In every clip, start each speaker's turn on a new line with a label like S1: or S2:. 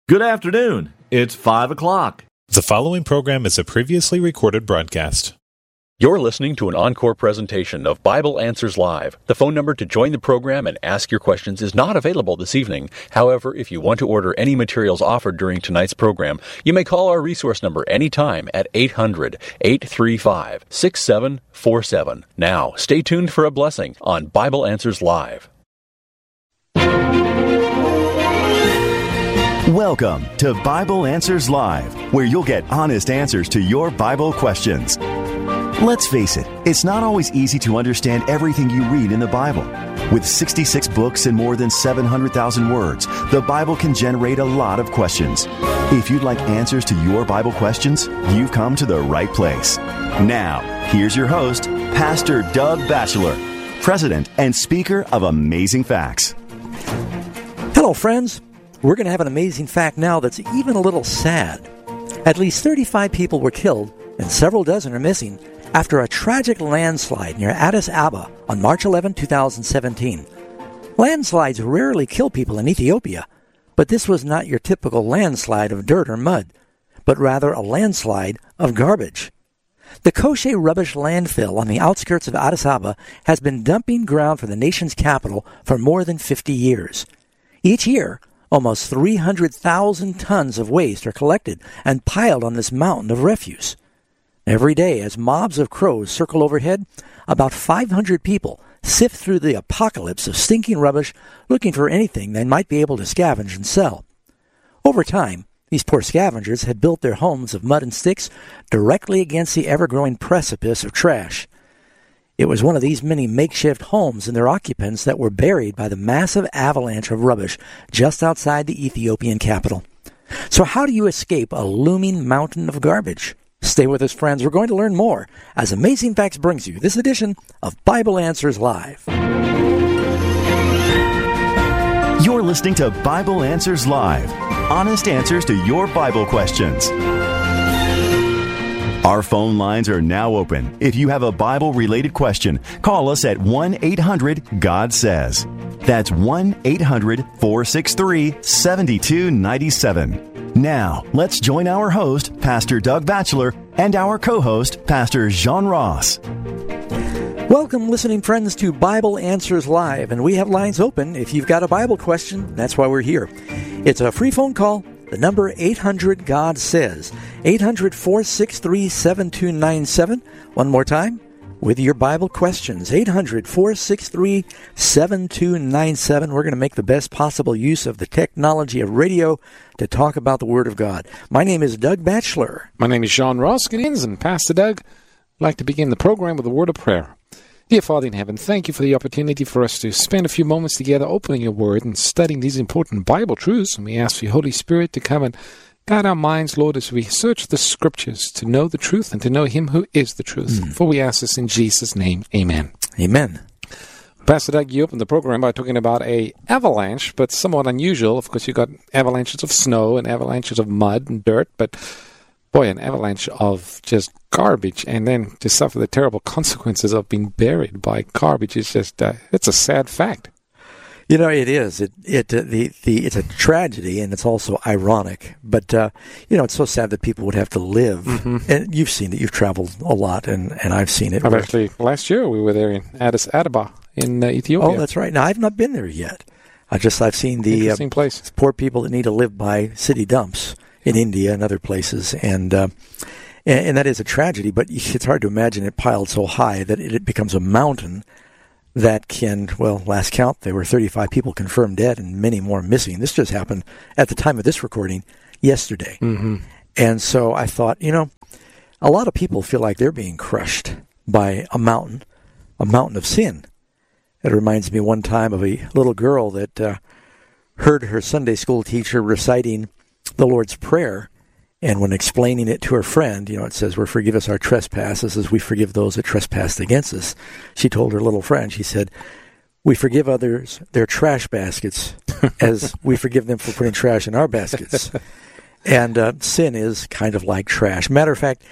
S1: Good afternoon. It's 5 o'clock.
S2: The following program is a previously recorded broadcast.
S3: You're listening to an encore presentation of Bible Answers Live. The phone number to join the program and ask your questions is not available this evening. However, if you want to order any materials offered during tonight's program, you may call our resource number anytime at 800-835-6747. Now, stay tuned for a blessing on Bible Answers Live.
S4: Welcome to Bible Answers Live, where you'll get honest answers to your Bible questions. Let's face it, it's not always easy to understand everything you read in the Bible. With 66 books and more than 700,000 words, the Bible can generate a lot of questions. If you'd like answers to your Bible questions, you've come to the right place. Now, here's your host, Pastor Doug Batchelor, President and Speaker of Amazing Facts.
S5: Hello, friends. We're going to have an amazing fact now that's even a little sad. At least 35 people were killed and several dozen are missing after a tragic landslide near Addis Ababa on March 11, 2017. Landslides rarely kill people in Ethiopia, but this was not your typical landslide of dirt or mud, but rather a landslide of garbage. The Koshe Rubbish Landfill on the outskirts of Addis Ababa has been dumping ground for the nation's capital for more than 50 years. Each year, almost 300,000 tons of waste are collected and piled on this mountain of refuse. Every day, as mobs of crows circle overhead, about 500 people sift through the apocalypse of stinking rubbish looking for anything they might be able to scavenge and sell. Over time, these poor scavengers had built their homes of mud and sticks directly against the ever-growing precipice of trash. It was one of these many makeshift homes and their occupants that were buried by the massive avalanche of rubbish just outside the Ethiopian capital. So how do you escape a looming mountain of garbage? Stay with us, friends. We're going to learn more as Amazing Facts brings you this edition of Bible Answers Live.
S4: You're listening to Bible Answers Live, honest answers to your Bible questions. Our phone lines are now open. If you have a Bible-related question, call us at 1-800-GOD-SAYS. That's 1-800-463-7297. Now, let's join our host, Pastor Doug Batchelor, and our co-host, Pastor Jean Ross.
S5: Welcome, listening friends, to Bible Answers Live, and we have lines open. If you've got a Bible question, that's why we're here. It's a free phone call. The number 800-GOD-SAYS, 800-463-7297. One more time, with your Bible questions, 800-463-7297. We're going to make the best possible use of the technology of radio to talk about the Word of God. My name is Doug Batchelor.
S6: My name is Jean Ross, and Pastor Doug. I'd like to begin the program with a word of prayer. Dear Father in heaven, thank you for the opportunity for us to spend a few moments together opening your Word and studying these important Bible truths. And we ask for your Holy Spirit to come and guide our minds, Lord, as we search the Scriptures to know the truth and to know Him who is the truth. For we ask this in Jesus' name. Amen.
S5: Amen.
S6: Pastor Doug, you opened the program by talking about an avalanche, but somewhat unusual. Of course, you got avalanches of snow and avalanches of mud and dirt, but boy, an avalanche of just garbage, and then to suffer the terrible consequences of being buried by garbage is just, it's a sad fact.
S5: You know, it is. It's a tragedy, and it's also ironic. But, it's so sad that people would have to live. Mm-hmm. And you've seen it. You've traveled a lot, and I've seen it.
S6: Last year we were there in Addis Ababa in Ethiopia.
S5: Oh, that's right. Now, I've not been there yet. I've seen the
S6: interesting place.
S5: Poor people that need to live by city dumps in India and other places, and that is a tragedy, but it's hard to imagine it piled so high that it becomes a mountain that can, well, last count, there were 35 people confirmed dead and many more missing. This just happened at the time of this recording yesterday. Mm-hmm. And so I thought, a lot of people feel like they're being crushed by a mountain of sin. It reminds me one time of a little girl that heard her Sunday school teacher reciting the Lord's Prayer, and when explaining it to her friend, it says, forgive us our trespasses as we forgive those that trespass against us. She told her little friend, she said, we forgive others their trash baskets as we forgive them for putting trash in our baskets. And sin is kind of like trash. Matter of fact,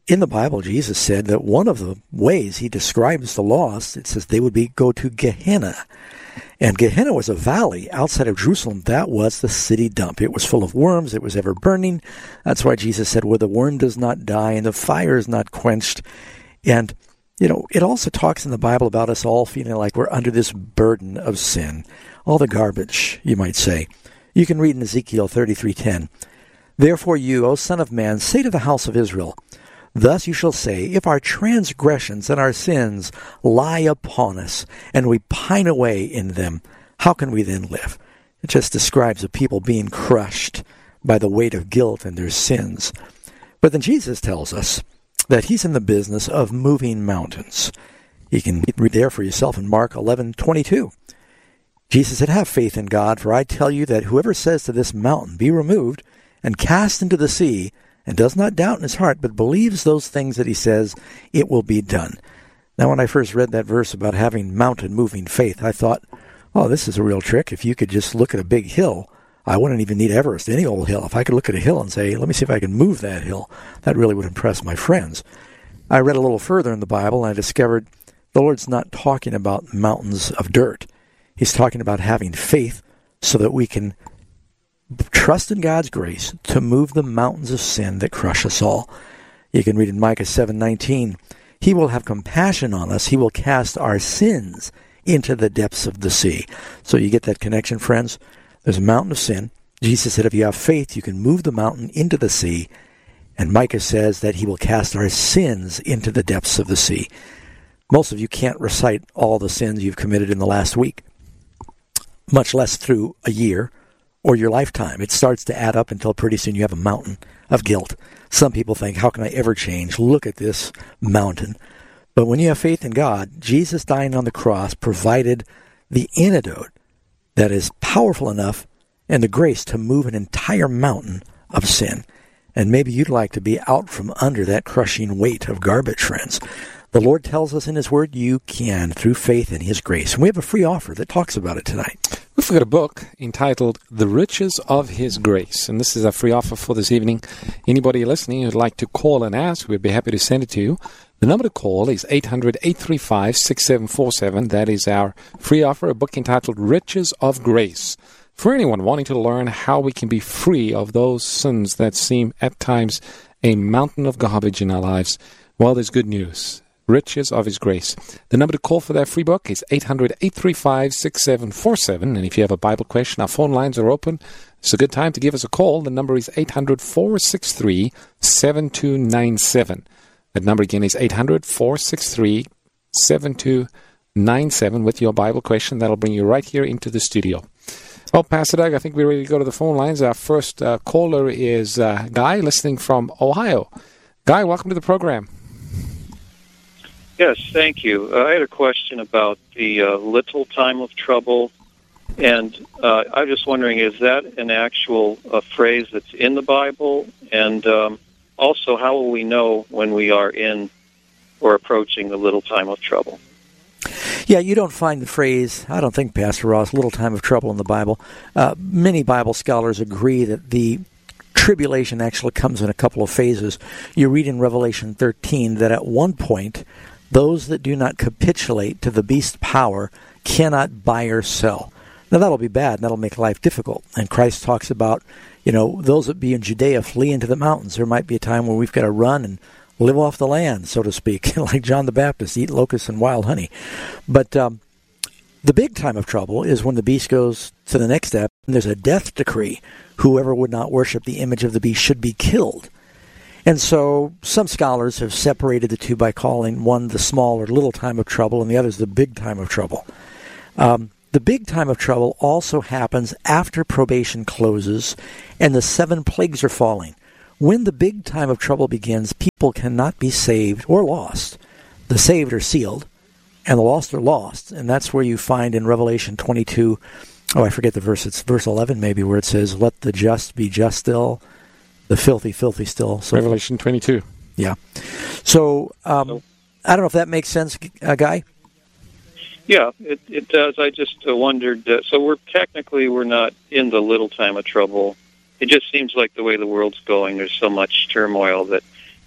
S5: in the Bible, Jesus said that one of the ways he describes the lost, it says they would go to Gehenna. And Gehenna was a valley outside of Jerusalem. That was the city dump. It was full of worms. It was ever burning. That's why Jesus said, where the worm does not die and the fire is not quenched. And, it also talks in the Bible about us all feeling like we're under this burden of sin. All the garbage, you might say. You can read in Ezekiel 33:10. Therefore you, O Son of Man, say to the house of Israel, thus you shall say, if our transgressions and our sins lie upon us, and we pine away in them, how can we then live? It just describes a people being crushed by the weight of guilt and their sins. But then Jesus tells us that he's in the business of moving mountains. You can read there for yourself in Mark 11:22. Jesus said, have faith in God, for I tell you that whoever says to this mountain, be removed and cast into the sea, and does not doubt in his heart, but believes those things that he says, it will be done. Now, when I first read that verse about having mountain-moving faith, I thought, oh, this is a real trick. If you could just look at a big hill, I wouldn't even need Everest, any old hill. If I could look at a hill and say, let me see if I can move that hill, that really would impress my friends. I read a little further in the Bible, and I discovered the Lord's not talking about mountains of dirt. He's talking about having faith so that we can trust in God's grace to move the mountains of sin that crush us all. You can read in Micah 7:19, he will have compassion on us. He will cast our sins into the depths of the sea. So you get that connection, friends? There's a mountain of sin. Jesus said if you have faith, you can move the mountain into the sea. And Micah says that he will cast our sins into the depths of the sea. Most of you can't recite all the sins you've committed in the last week, much less through a year or your lifetime. It starts to add up until pretty soon you have a mountain of guilt. Some people think, how can I ever change? Look at this mountain. But when you have faith in God, Jesus dying on the cross provided the antidote that is powerful enough and the grace to move an entire mountain of sin. And maybe you'd like to be out from under that crushing weight of garbage, friends. The Lord tells us in His Word you can through faith in His grace. And we have a free offer that talks about it tonight.
S6: We've got a book entitled The Riches of His Grace. And this is a free offer for this evening. Anybody listening who'd like to call and ask, we'd be happy to send it to you. The number to call is 800-835-6747. That is our free offer, a book entitled Riches of Grace. For anyone wanting to learn how we can be free of those sins that seem at times a mountain of garbage in our lives, well, there's good news. Riches of His Grace. The number to call for that free book is 800-835-6747. And if you have a Bible question, our phone lines are open. It's a good time to give us a call. The number is 800-463-7297. That number again is 800-463-7297 with your Bible question. That'll bring you right here into the studio. Well, Pastor Doug, I think we're ready to go to the phone lines. Our first caller is Guy, listening from Ohio. Guy, welcome to the program.
S7: Yes, thank you. I had a question about the little time of trouble, and I was just wondering, is that an actual phrase that's in the Bible? And also, how will we know when we are in or approaching the little time of trouble?
S5: Yeah, you don't find the phrase, I don't think, Pastor Ross, little time of trouble in the Bible. Many Bible scholars agree that the tribulation actually comes in a couple of phases. You read in Revelation 13 that at one point, those that do not capitulate to the beast's power cannot buy or sell. Now, that'll be bad, and that'll make life difficult. And Christ talks about, those that be in Judea flee into the mountains. There might be a time where we've got to run and live off the land, so to speak, like John the Baptist, eat locusts and wild honey. But the big time of trouble is when the beast goes to the next step, and there's a death decree. Whoever would not worship the image of the beast should be killed. And so some scholars have separated the two by calling one the small or little time of trouble and the other is the big time of trouble. The big time of trouble also happens after probation closes and the 7 plagues are falling. When the big time of trouble begins, people cannot be saved or lost. The saved are sealed, and the lost are lost. And that's where you find in Revelation 22, I forget the verse, it's verse 11 maybe, where it says, let the just be just still, the filthy, filthy still. So
S6: Revelation 22.
S5: Yeah. So, I don't know if that makes sense, Guy?
S7: Yeah, it does. I just wondered, so we're not in the little time of trouble. It just seems like the way the world's going, there's so much turmoil that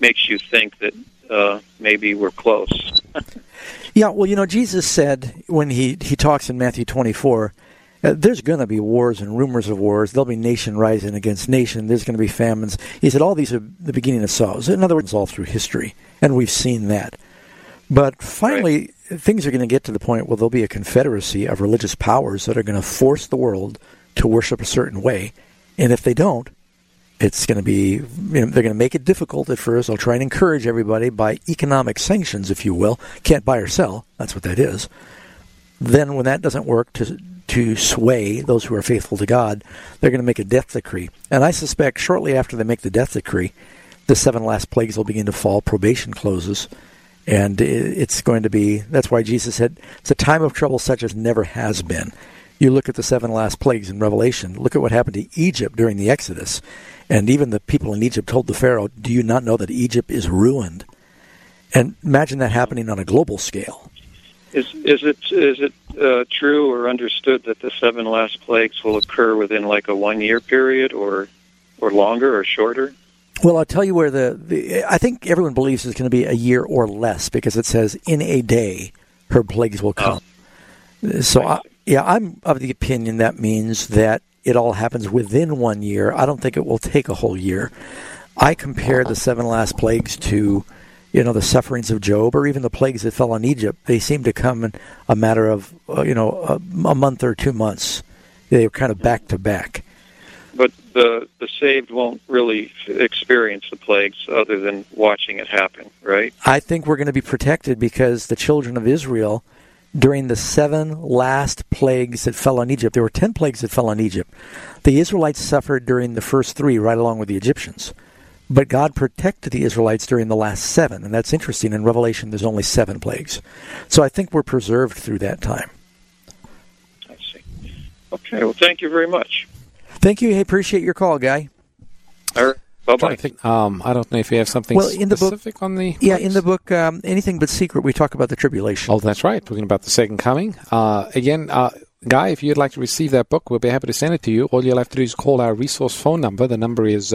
S7: makes you think that maybe we're close.
S5: Yeah, well, Jesus said when he talks in Matthew 24, there's going to be wars and rumors of wars. There'll be nation rising against nation. There's going to be famines. He said all these are the beginning of sorrows. In other words, all through history, and we've seen that. But finally, things are going to get to the point where there'll be a confederacy of religious powers that are going to force the world to worship a certain way. And if they don't, it's going to be, they're going to make it difficult at first. They'll try and encourage everybody by economic sanctions, if you will. Can't buy or sell. That's what that is. Then when that doesn't work to sway those who are faithful to God, they're going to make a death decree. And I suspect shortly after they make the death decree, the 7 last plagues will begin to fall, probation closes, and it's going to be, that's why Jesus said, it's a time of trouble such as never has been. You look at the 7 last plagues in Revelation, look at what happened to Egypt during the Exodus, and even the people in Egypt told the Pharaoh, do you not know that Egypt is ruined? And imagine that happening on a global scale.
S7: Is it true or understood that the 7 last plagues will occur within like a 1-year period or longer or shorter?
S5: Well, I'll tell you where I think everyone believes it's going to be a year or less because it says in a day her plagues will come. So, I'm of the opinion that means that it all happens within 1 year. I don't think it will take a whole year. I compare the 7 last plagues to, the sufferings of Job or even the plagues that fell on Egypt. They seem to come in a matter of, a month or 2 months. They were kind of back to back.
S7: But the saved won't really experience the plagues other than watching it happen, right?
S5: I think we're going to be protected because the children of Israel, during the 7 last plagues that fell on Egypt, there were 10 plagues that fell on Egypt. The Israelites suffered during the first 3 right along with the Egyptians. But God protected the Israelites during the last 7, and that's interesting. In Revelation, there's only 7 plagues. So I think we're preserved through that time.
S7: I see. Okay, well, thank you very much.
S5: Thank you. Hey, appreciate your call, Guy.
S7: All right. Bye-bye.
S6: I don't know if you have something specific on the...
S5: Yeah, in the book, Anything But Secret, we talk about the tribulation.
S6: Oh, that's right. Talking about the second coming. Again, Guy, if you'd like to receive that book, we'll be happy to send it to you. All you'll have to do is call our resource phone number. The number is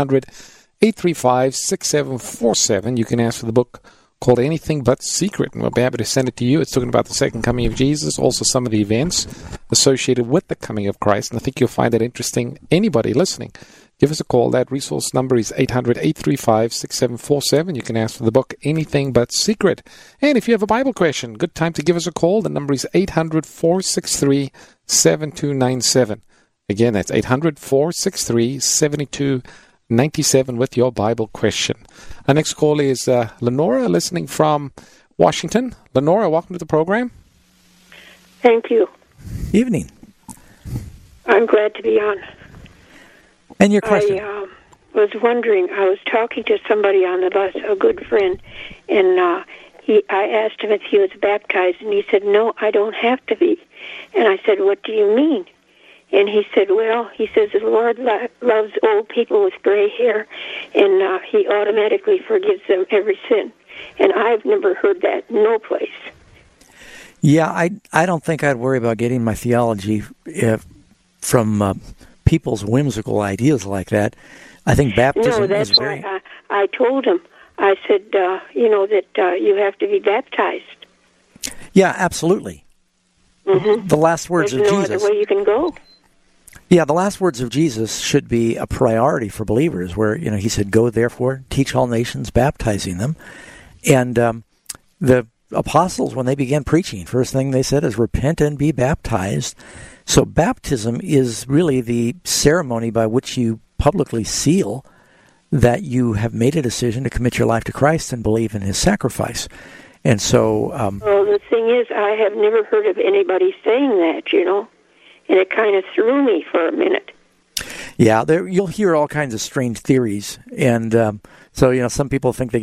S6: 800-835-6747. You can ask for the book called Anything But Secret, and we'll be happy to send it to you. It's talking about the second coming of Jesus, also some of the events associated with the coming of Christ, and I think you'll find that interesting. Anybody listening, give us a call. That resource number is 800-835-6747. You can ask for the book Anything But Secret. And if you have a Bible question, good time to give us a call. The number is 800-463-7297. Again, that's 800-463-7297 with your Bible question. Our next call is Lenora, listening from Washington. Lenora, welcome to the program.
S8: Thank you.
S5: Evening.
S8: I'm glad to be on.
S5: And your question?
S8: I was wondering, I was talking to somebody on the bus, a good friend, and I asked him if he was baptized, and he said, no, I don't have to be. And I said, what do you mean? And he said, well, he says the Lord loves old people with gray hair, and he automatically forgives them every sin. And I've never heard that no place.
S5: Yeah, I don't think I'd worry about getting my theology from people's whimsical ideas like that. I think baptism
S8: No, that's
S5: is very...
S8: why I told him. I said, that you have to be baptized.
S5: Yeah, absolutely. Mm-hmm. The last words
S8: There's
S5: of
S8: no
S5: Jesus...
S8: other way you can go.
S5: Yeah, the last words of Jesus should be a priority for believers where, he said, go therefore, teach all nations, baptizing them. And the apostles, when they began preaching, first thing they said is repent and be baptized. So baptism is really the ceremony by which you publicly seal that you have made a decision to commit your life to Christ and believe in his sacrifice. And so...
S8: well, the thing is, I have never heard of anybody saying that, and it kind of threw me for a minute.
S5: Yeah, you'll hear all kinds of strange theories. And so, some people think they